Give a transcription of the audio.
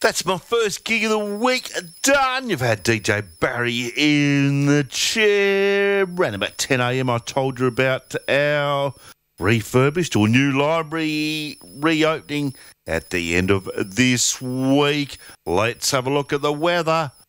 That's my first gig of the week done. You've had DJ Barry in the chair. Around about 10 a.m. I told you about our refurbished or new library reopening at the end of this week. Let's have a look at the weather.